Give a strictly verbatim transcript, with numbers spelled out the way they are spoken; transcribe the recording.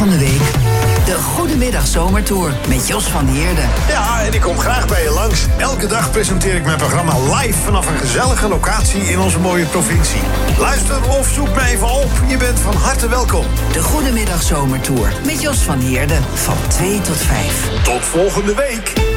volgende week de Goedemiddag Zomertour met Jos van Heerde. Ja, en ik kom graag bij je langs. Elke dag presenteer ik mijn programma live vanaf een gezellige locatie in onze mooie provincie. Luister of zoek me even op. Je bent van harte welkom. De Goedemiddag Zomertour met Jos van Heerde van twee tot vijf. Tot volgende week.